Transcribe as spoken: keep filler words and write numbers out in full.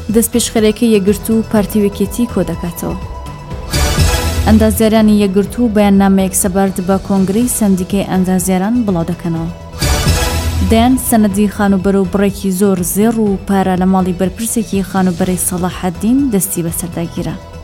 دەستپێشخەرێکی یەکگرتو و پارتی وێکێتی کۆ دەکاتەوە. ئەندازیارانی یەکگرتو بەیاننامەیەک سەبارەت بە کۆنگرەی سەندیکای ئەندازیاران بڵاو دەکەنەوە. دەیان سەنەدی خانوبەر و بڕێکی زۆر زێڕ و پارە لە ماڵی بەرپرسێکی خانوبەرەی سەلاحەدین دەستی بەسەرداگیرە.